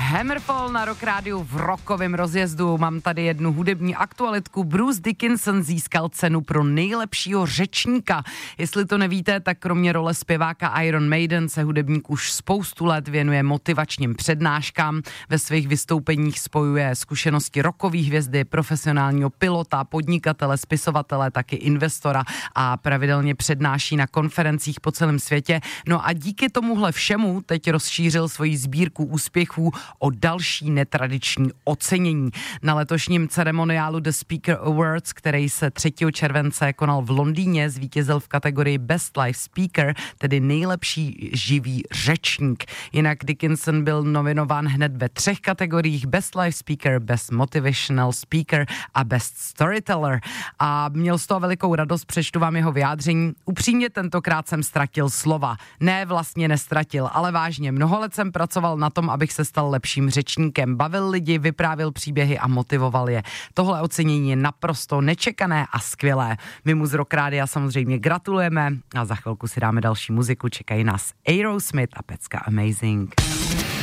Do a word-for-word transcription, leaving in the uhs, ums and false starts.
Hammerfall na Rock Rádiu v rockovém rozjezdu. Mám tady jednu hudební aktualitku. Bruce Dickinson získal cenu pro nejlepšího řečníka. Jestli to nevíte, tak kromě role zpěváka Iron Maiden se hudebník už spoustu let věnuje motivačním přednáškám. Ve svých vystoupeních spojuje zkušenosti rockových hvězdy, profesionálního pilota, podnikatele, spisovatele, taky investora a pravidelně přednáší na konferencích po celém světě. No a díky tomuhle všemu teď rozšířil svoji sbírku úspěchů o další netradiční ocenění. Na letošním ceremoniálu The Speaker Awards, který se třetího července konal v Londýně, zvítězil v kategorii Best Live Speaker, tedy nejlepší živý řečník. Jinak Dickinson byl nominován hned ve třech kategoriích: Best Live Speaker, Best Motivational Speaker a Best Storyteller. A měl z toho velikou radost, přečtu vám jeho vyjádření. Upřímně tentokrát jsem ztratil slova. Ne, vlastně nestratil, ale vážně. Mnoho let jsem pracoval na tom, abych se stal lepším řečníkem. Bavil lidi, vyprávěl příběhy a motivoval je. Tohle ocenění je naprosto nečekané a skvělé. My mu z Rock Rádia samozřejmě gratulujeme a za chvilku si dáme další muziku. Čekají nás Aerosmith a pecka Amazing.